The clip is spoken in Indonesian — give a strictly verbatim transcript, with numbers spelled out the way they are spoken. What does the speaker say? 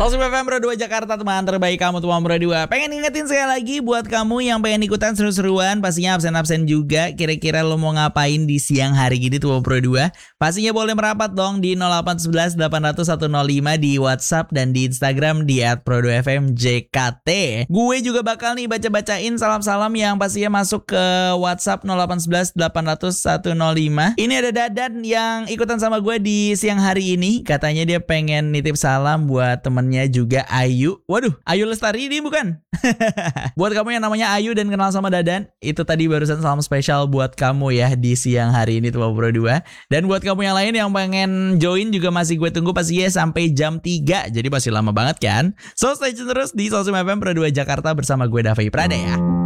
Solsim F M Pro dua Jakarta, teman terbaik kamu teman Pro dua. Pengen ingetin sekali lagi buat kamu yang pengen ikutan seru-seruan, pastinya absen-absen juga. Kira-kira lo mau ngapain di siang hari gini tuh Pro dua? Pastinya boleh merapat dong di nol delapan satu satu delapan nol nol satu nol lima di WhatsApp dan di Instagram di et pro dua f m j k t. Gue juga bakal nih baca-bacain salam-salam yang pastinya masuk ke WhatsApp nol delapan satu satu delapan nol nol satu nol lima. Ini ada Dadan yang ikutan sama gue di siang hari ini. Katanya dia pengen nitip salam buat temen juga Ayu. Waduh, Ayu Lestari ini bukan? Buat kamu yang namanya Ayu dan kenal sama Dadan, itu tadi barusan salam spesial buat kamu ya di siang hari ini tuh Pro dua. Dan buat kamu yang lain yang pengen join juga masih gue tunggu pastinya sampai jam tiga. Jadi masih lama banget kan? So stay tune terus di Solsim F M Pro dua Jakarta bersama gue Davai Pradaya.